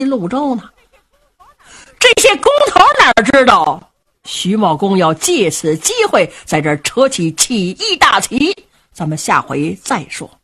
潞州呢。这些工头哪知道徐茂公要借此机会在这儿扯起起义大旗，咱们下回再说。